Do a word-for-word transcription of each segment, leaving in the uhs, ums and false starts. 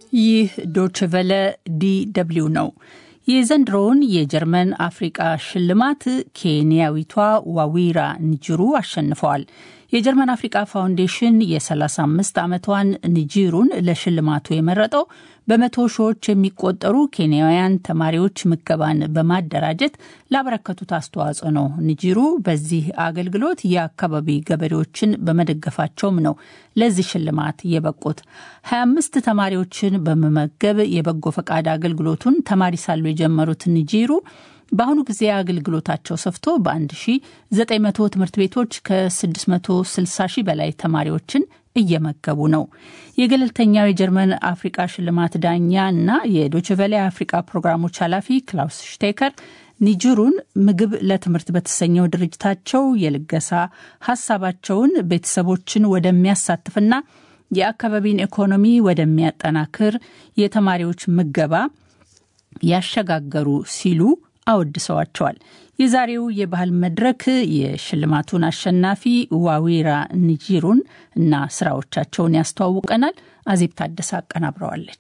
ይህ ዶይቼ ቬለ ዲ ደብልዩ ነው። የዘንድሮውን የጀርመን አፍሪቃ ሽልማት ኬንያዊቷ ዋዊራ ንጂሩ አሸንፈዋል። የጀርመን አፍሪቃ ፋውንዴሽን የ35 ዓመቷን ንጂሩን ለሽልማቱ የመረጠው በመቶ ሺዎች የሚቆጠሩ ኬንያውያን ተማሪዎች ምገባን በማደራጀት ላበረከቱት አስተዋጽኦ ነው። ንጂሩ በዚህ አገልግሎት የአካባቢ ገበሬዎችን በመደገፋቸውም ነው ለዚህ ሽልማት የበቁት። ሃያ አምስት ተማሪዎችን በመመገብ የበጎ ፈቃድ አገልግሎቱን ተማሪ ሳሉ የጀመሩት ንጂሩ በአሁኑ ጊዜ አገልግሎታቸው ሰፍቶ በ1900 ትምህርት ቤቶች ከ660 ሺህ በላይ ተማሪዎችን እየመገቡ ነው። የገለልተኛው የጀርመን አፍሪቃ ሽልማት ዳኛ እና የዶይቼ ቬለ አፍሪቃ ፕሮግራሞች ኃላፊ ክላውስ ሽቴከር ንጂሩን ምግብ ለትምህርት በተሰኘው ድርጅታቸው የልገሳ ሐሳባቸውን ቤተሰቦችን ወደሚያሳትፍና የአካባቢን ኢኮኖሚ ወደሚያጠናክር የተማሪዎች ምገባ ያሸጋገሩ ሲሉ አወድሰዋቸዋል። የዛሬው የባህል መድረክ የሽልማቱን አሸናፊ ዋዊራ ንጂሩን እና ስራዎቻቸውን ያስተዋውቀናል። አዜብ ታደሰ አቀናብረዋለች።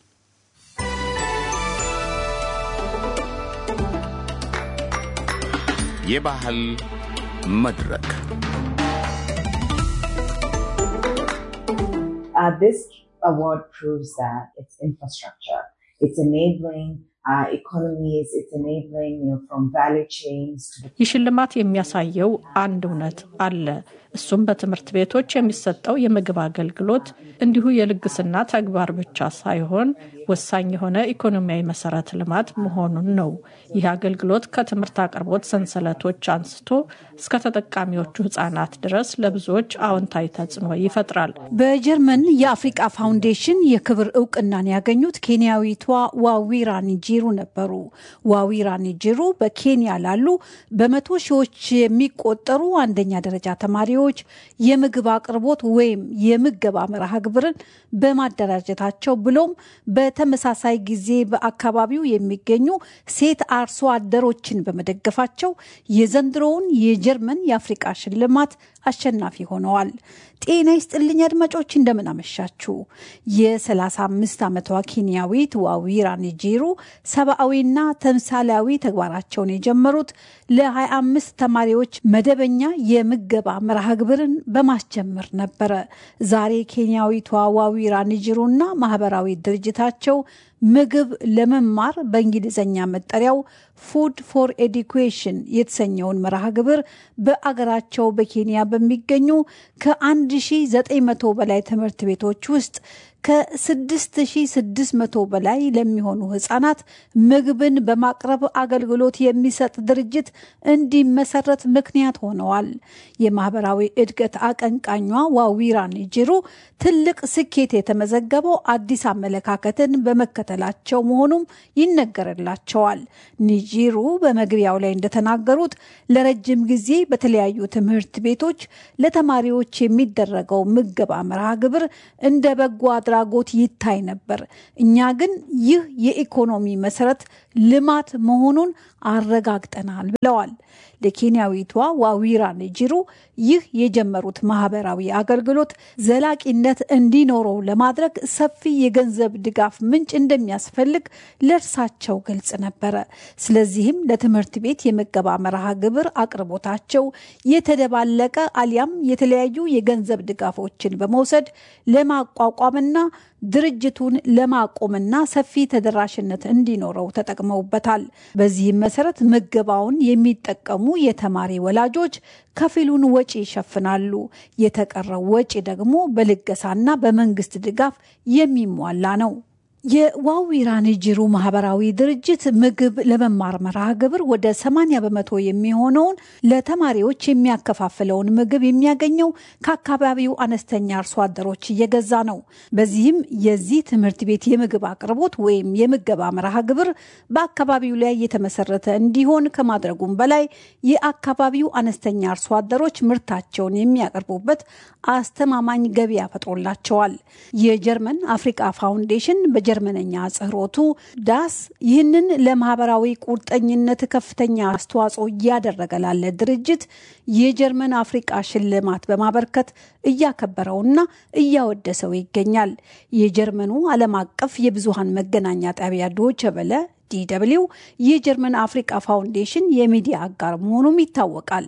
የባህል መድረክ uh, this award proves that it's infrastructure. It's enabling Uh, economies, it's enabling, you know, from value chains to the... የሽልማት የሚያሳየው አንድ እውነት አለ። እሱም በትምህርት ቤቶች የሚሰጠው የምግብ አገልግሎት እንዲሁ የልግስና ተግባር ብቻ ሳይሆን ወሳኝ የሆነ ኢኮኖሚያዊ መሰረተ ልማት መሆኑን ነው። ይህ አገልግሎት ከትምህርት አቅርቦት ሰንሰለቶች አንስቶ እስከ ተጠቃሚዎቹ ህጻናት ድረስ ለብዙዎች አዎንታዊ ተጽዕኖ ይፈጥራል። በጀርመን የአፍሪቃ ፋውንዴሽን የክብር ዕውቅናን ያገኙት ኬንያዊቷ ዋዊራ ንጂሩ ነበሩ። ዋዊራ ንጂሩ በኬንያ ላሉ በመቶ ሺዎች የሚቆጠሩ አንደኛ ደረጃ ተማሪዎች የምግብ አቅርቦት ወይም የምገባ መርሃ ግብርን በማደራጀታቸው ብሎም በተመሳሳይ ጊዜ በአካባቢው የሚገኙ ሴት አርሶ አደሮችን በመደገፋቸው የዘንድሮውን የጀርመን የአፍሪቃ ሽልማት አሸናፊ ሆነዋል። ጤና ይስጥልኝ አድማጮች፣ እንደምን አመሻችሁ። የ35 ዓመቷ ኬንያዊት ዋዊራ ንጂሩ ሰብአዊና ተምሳሌያዊ ተግባራቸውን የጀመሩት ለ25 ተማሪዎች መደበኛ የምገባ መርሃ ግብርን በማስጀመር ነበረ። ዛሬ ኬንያዊቷ ዋዊራ ንጂሩና ማህበራዊ ድርጅታቸው ምግብ ለመማር በእንግሊዘኛ መጠሪያው ፉድ ፎር ኤዱኬሽን የተሰኘውን መርሃ ግብር በአገራቸው በኬንያ በሚገኙ ከ1900 በላይ ትምህርት ቤቶች ውስጥ ከ6600 በላይ ለሚሆኑ ህፃናት ምግብን በማቅረብ አገልግሎት የሚሰጥ ድርጅት እንዲመሰረት ምክንያት ሆነዋል። የማህበራዊ እድገት አቀንቃኟ ዋዊራ ንጂሩ ትልቅ ስኬት የተመዘገበው አዲስ አመለካከትን በመከተላቸው መሆኑም ይነገርላቸዋል። ንጂሩ በመግቢያው ላይ እንደተናገሩት ለረጅም ጊዜ በተለያዩ ትምህርት ቤቶች ለተማሪዎች የሚደረገው ምገባ መርሃ ግብር እንደ በጎ አድራጎት ይታይ ነበር። እኛ ግን ይህ የኢኮኖሚ መሰረት ልማት መሆኑን አረጋግጠናል ብለዋል። ለኬንያዊቷ ዋዊራ ንጂሩ ይህ የጀመሩት ማህበራዊ አገልግሎት ዘላቂነት እንዲኖረው ለማድረግ ሰፊ የገንዘብ ድጋፍ ምንጭ እንደሚያስፈልግ ለእርሳቸው ግልጽ ነበረ። ስለዚህም ለትምህርት ቤት የምገባ መርሃ ግብር አቅርቦታቸው የተደባለቀ አሊያም የተለያዩ የገንዘብ ድጋፎችን በመውሰድ ለማቋቋምና ድርጅቱን ለማቆምና ሰፊ ተደራሽነት እንዲኖረው ተጠቅመውበታል። በዚህም መሰረት ምገባውን የሚጠቀሙ የተማሪ ወላጆች ከፊሉን ወጪ ይሸፍናሉ። የተቀረው ወጪ ደግሞ በልገሳና በመንግስት ድጋፍ የሚሟላ ነው። የዋዊራ ንጂሩ ማህበራዊ ድርጅት ምግብ ለመማር መርሃ ግብር ወደ ሰማንያ በመቶ የሚሆነውን ለተማሪዎች የሚያከፋፍለውን ምግብ የሚያገኘው ከአካባቢው አነስተኛ አርሶ አደሮች እየገዛ ነው። በዚህም የዚህ ትምህርት ቤት የምግብ አቅርቦት ወይም የምገባ መርሃ ግብር በአካባቢው ላይ የተመሰረተ እንዲሆን ከማድረጉም በላይ የአካባቢው አነስተኛ አርሶ አደሮች ምርታቸውን የሚያቀርቡበት አስተማማኝ ገበያ ፈጥሮላቸዋል። የጀርመን አፍሪቃ ፋውንዴሽን በጀርመን የጀርመንኛ አጽህሮቱ ዳስ ይህንን ለማህበራዊ ቁርጠኝነት ከፍተኛ አስተዋጽኦ እያደረገ ላለ ድርጅት የጀርመን አፍሪቃ ሽልማት በማበርከት እያከበረውና እያወደሰው ይገኛል። የጀርመኑ ዓለም አቀፍ የብዙሃን መገናኛ ጣቢያ ዶይቼ ቬለ ዲ ደብሊው የጀርመን አፍሪካ ፋውንዴሽን የሚዲያ አጋር መሆኑም ይታወቃል።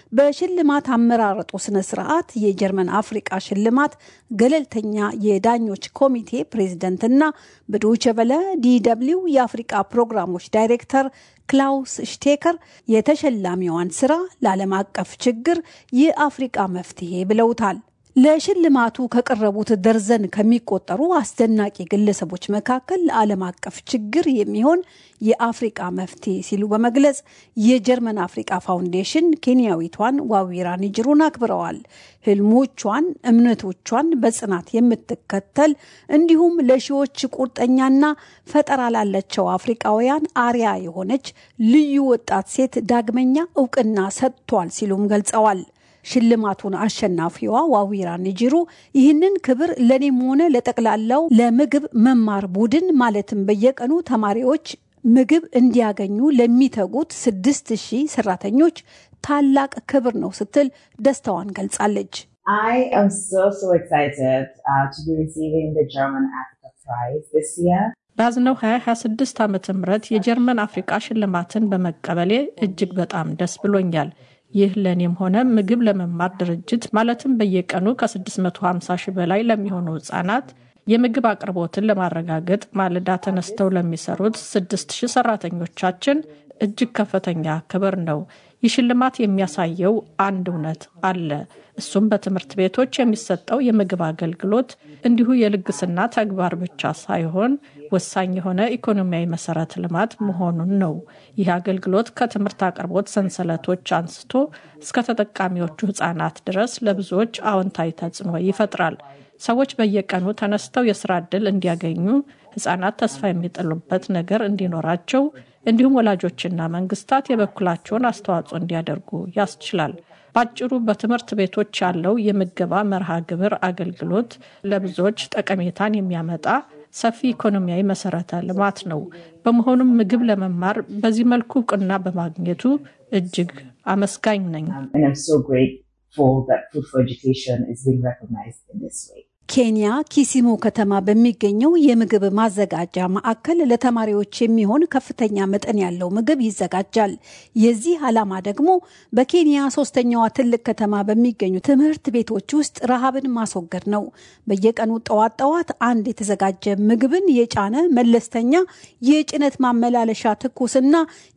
በሽልማት አመራረጡ ስነ ስርዓት የጀርመን አፍሪካ ሽልማት ገለልተኛ የዳኞች ኮሚቴ ፕሬዝዳንትና በዶይቼ ቬለ ዲ ደብሊው የአፍሪካ ፕሮግራሞች ዳይሬክተር ክላውስ ሽቴከር የተሸላሚዋን ስራ ለዓለም አቀፍ ችግር የአፍሪካ መፍትሄ ብለውታል። ለሽልማቱ ከቀረቡት ደርዘን ከሚቆጠሩ አስደናቂ ግለሰቦች መካከል ለዓለም አቀፍ ችግር የሚሆን የአፍሪካ መፍትሄ ሲሉ በመግለጽ የጀርመን አፍሪካ ፋውንዴሽን ኬንያዊቷን ዋዊራ ኒጅሩን አክብረዋል። ህልሞቿን፣ እምነቶቿን በጽናት የምትከተል እንዲሁም ለሺዎች ቁርጠኛና ፈጠራ ላላቸው አፍሪካውያን አርያ የሆነች ልዩ ወጣት ሴት ዳግመኛ እውቅና ሰጥቷል ሲሉም ገልጸዋል። ሽልማቱን አሸናፊዋ ዋዊራ ኒጅሩ ይህንን ክብር ለኔም ሆነ ለጠቅላላው ለምግብ መማር ቡድን ማለትም በየቀኑ ተማሪዎች ምግብ እንዲያገኙ ለሚተጉት ስድስት ሺህ ሰራተኞች ታላቅ ክብር ነው ስትል ደስታዋን ገልጻለች። I am so so excited uh, to be receiving the German Africa Prize this year. ባዝነው ሃያ ሃያ ስድስት ዓመተ ምህረት የጀርመን አፍሪካ ሽልማትን በመቀበሌ እጅግ በጣም ደስ ብሎኛል። ይህ ለኔም ሆነ ምግብ ለመማር ድርጅት ማለትም በየቀኑ ከ650 ሺህ በላይ ለሚሆኑ ህጻናት የምግብ አቅርቦትን ለማረጋገጥ ማለዳ ተነስተው ለሚሰሩት ስድስት ሺህ ሰራተኞቻችን እጅግ ከፍተኛ ክብር ነው። ይህ ሽልማት የሚያሳየው አንድ እውነት አለ። እሱም በትምህርት ቤቶች የሚሰጠው የምግብ አገልግሎት እንዲሁ የልግስና ተግባር ብቻ ሳይሆን ወሳኝ የሆነ ኢኮኖሚያዊ መሰረት ልማት መሆኑን ነው። ይህ አገልግሎት ከትምህርት አቅርቦት ሰንሰለቶች አንስቶ እስከ ተጠቃሚዎቹ ህጻናት ድረስ ለብዙዎች አዎንታዊ ተጽዕኖ ይፈጥራል። ሰዎች በየቀኑ ተነስተው የሥራ ዕድል እንዲያገኙ፣ ህጻናት ተስፋ የሚጥሉበት ነገር እንዲኖራቸው እንዲሁም ወላጆችና መንግስታት የበኩላቸውን አስተዋጽኦ እንዲያደርጉ ያስችላል። ባጭሩ በትምህርት ቤቶች ያለው የምገባ መርሃ ግብር አገልግሎት ለብዙዎች ጠቀሜታን የሚያመጣ ሰፊ ኢኮኖሚያዊ መሰረተ ልማት ነው። በመሆኑም ምግብ ለመማር በዚህ መልኩ እውቅና በማግኘቱ እጅግ አመስጋኝ ነኝ። And I'm so grateful that Food for Education is being recognized in this way. ኬንያ ኪሲሙ ከተማ በሚገኘው የምግብ ማዘጋጃ ማዕከል ለተማሪዎች የሚሆን ከፍተኛ መጠን ያለው ምግብ ይዘጋጃል። የዚህ ዓላማ ደግሞ በኬንያ ሶስተኛዋ ትልቅ ከተማ በሚገኙ ትምህርት ቤቶች ውስጥ ረሃብን ማስወገድ ነው። በየቀኑ ጠዋት ጠዋት አንድ የተዘጋጀ ምግብን የጫነ መለስተኛ የጭነት ማመላለሻ ትኩስና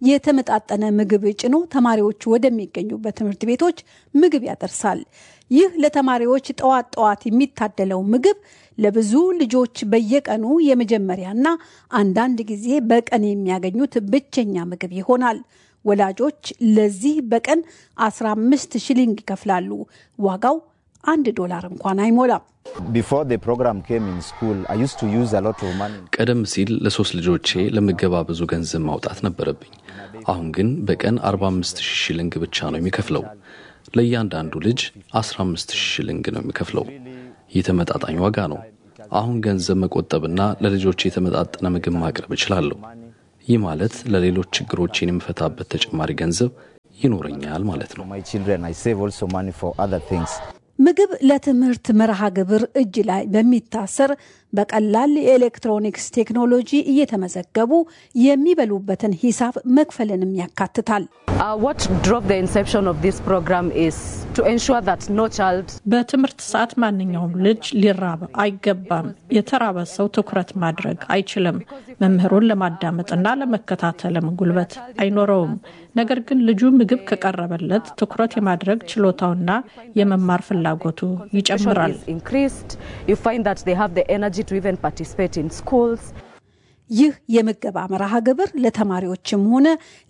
የተመጣጠነ ምግብ ጭኖ ተማሪዎች ወደሚገኙበት ትምህርት ቤቶች ምግብ ያደርሳል። ይህ ለተማሪዎች ጠዋት ጠዋት የሚታደለው ምግብ ለብዙ ልጆች በየቀኑ የመጀመሪያና አንዳንድ ጊዜ በቀን የሚያገኙት ብቸኛ ምግብ ይሆናል። ወላጆች ለዚህ በቀን አስራ አምስት ሺሊንግ ይከፍላሉ። ዋጋው አንድ ዶላር እንኳን አይሞላም። Before the program came in school, I used to use a lot of money. ቀደም ሲል ለሶስት ልጆቼ ለምገባ ብዙ ገንዘብ ማውጣት ነበረብኝ። አሁን ግን በቀን አርባ አምስት ሺህ ሺሊንግ ብቻ ነው የሚከፍለው። ለእያንዳንዱ ልጅ አስራ አምስት ሺህ ሺሊንግ ነው የሚከፍለው። የተመጣጣኝ ዋጋ ነው። አሁን ገንዘብ መቆጠብና ለልጆቼ የተመጣጠነ ምግብ ማቅረብ እችላለሁ። ይህ ማለት ለሌሎች ችግሮችን የምፈታበት ተጨማሪ ገንዘብ ይኖረኛል ማለት ነው። My children, I save also money for other things. ምግብ ለትምህርት መርሃ ግብር እጅ ላይ በሚታሰር በቀላል የኤሌክትሮኒክስ ቴክኖሎጂ እየተመዘገቡ የሚበሉበትን ሂሳብ መክፈልንም ያካትታል። Uh, what drove the inception of this program is to ensure that no child በትምህርት ሰዓት ማንኛውም ልጅ ሊራብ አይገባም። የተራበ ሰው ትኩረት ማድረግ አይችልም። መምህሩን ለማዳመጥና ለመከታተልም ጉልበት አይኖረውም። ነገር ግን ልጁ ምግብ ከቀረበለት ትኩረት የማድረግ ችሎታውና የመማር ፍላጎቱ ይጨምራል። is increased. You find that they have the energy to even participate in schools. ይህ የምገባ መርሃ ግብር ለተማሪዎችም ሆነ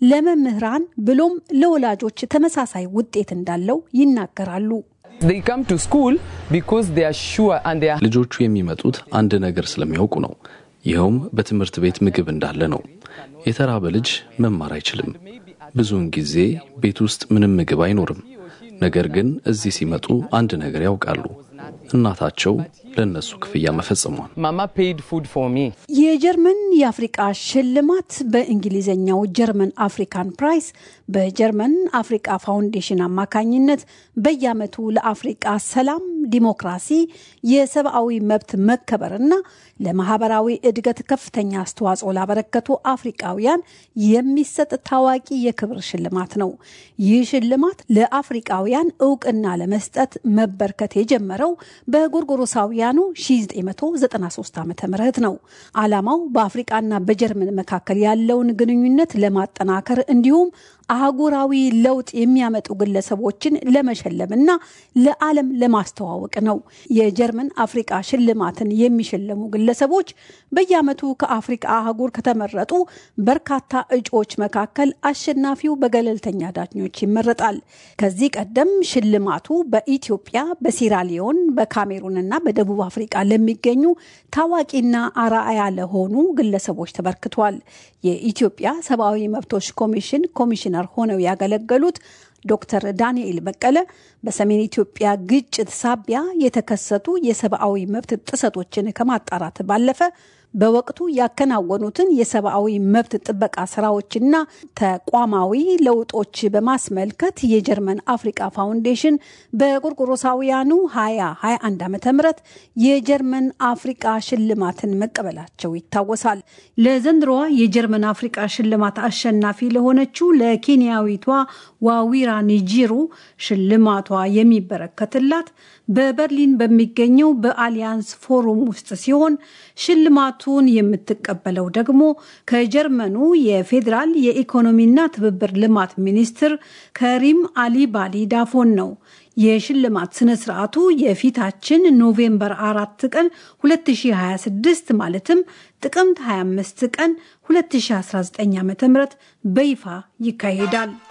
ለመምህራን ብሎም ለወላጆች ተመሳሳይ ውጤት እንዳለው ይናገራሉ። They come to school because they are sure and they are ልጆቹ የሚመጡት አንድ ነገር ስለሚያውቁ ነው። ይሄውም በትምህርት ቤት ምግብ እንዳለ ነው። የተራበ ልጅ መማር አይችልም። ብዙውን ጊዜ ቤት ውስጥ ምንም ምግብ አይኖርም። ነገር ግን እዚህ ሲመጡ አንድ ነገር ያውቃሉ። እናታቸው ለነሱ ክፍያ መፈጸሟን። Mama paid food for me. የጀርመን የአፍሪካ ሽልማት በእንግሊዘኛው ጀርመን አፍሪካን ፕራይስ በጀርመን አፍሪካ ፋውንዴሽን አማካኝነት በየዓመቱ ለአፍሪካ ሰላም፣ ዲሞክራሲ፣ የሰብአዊ መብት መከበርና ለማህበራዊ እድገት ከፍተኛ አስተዋጽኦ ላበረከቱ አፍሪካውያን የሚሰጥ ታዋቂ የክብር ሽልማት ነው። ይህ ሽልማት ለአፍሪካውያን እውቅና ለመስጠት መበርከት የጀመረው በጎርጎሮሳውያኑ ሺህ ዘጠኝ መቶ ዘጠና ሶስት ዓመተ ምህረት ነው። ዓላማው በአፍሪካና በጀርመን መካከል ያለውን ግንኙነት ለማጠናከር እንዲሁም አህጉራዊ ለውጥ የሚያመጡ ግለሰቦችን ለመሸለምና ለዓለም ለማስተዋወቅ ነው። የጀርመን አፍሪካ ሽልማትን የሚሸለሙ ግለሰቦች በየዓመቱ ከአፍሪካ አህጉር ከተመረጡ በርካታ እጩዎች መካከል አሸናፊው በገለልተኛ ዳኞች ይመረጣል። ከዚህ ቀደም ሽልማቱ በኢትዮጵያ፣ በሲራሊዮን፣ በካሜሩንና በደቡብ አፍሪካ ለሚገኙ ታዋቂና አርአያ ለሆኑ ግለሰቦች ተበርክቷል። የኢትዮጵያ ሰብአዊ መብቶች ኮሚሽን ኮሚሽነር ሆነው ያገለገሉት ዶክተር ዳንኤል በቀለ በሰሜን ኢትዮጵያ ግጭት ሳቢያ የተከሰቱ የሰብአዊ መብት ጥሰቶችን ከማጣራት ባለፈ በወቅቱ ያከናወኑትን የሰብአዊ መብት ጥበቃ ስራዎችና ተቋማዊ ለውጦች በማስመልከት የጀርመን አፍሪካ ፋውንዴሽን በጎርጎሮሳውያኑ ሃያ ሃያ አንድ ዓመተ ምህረት የጀርመን አፍሪካ ሽልማትን መቀበላቸው ይታወሳል። ለዘንድሮዋ የጀርመን አፍሪካ ሽልማት አሸናፊ ለሆነችው ለኬንያዊቷ ዋዊራ ኒጂሩ ሽልማቷ የሚበረከትላት በበርሊን በሚገኘው በአሊያንስ ፎሩም ውስጥ ሲሆን ሽልማቱን የምትቀበለው ደግሞ ከጀርመኑ የፌዴራል የኢኮኖሚና ትብብር ልማት ሚኒስትር ከሪም አሊ ባሊ ዳፎን ነው። የሽልማት ስነ ስርዓቱ የፊታችን ኖቬምበር አራት ቀን ሁለት ሺህ ሃያ ስድስት ማለትም ጥቅምት ሃያ አምስት ቀን ሁለት ሺህ አስራ ዘጠኝ ዓመተ ምህረት በይፋ ይካሄዳል።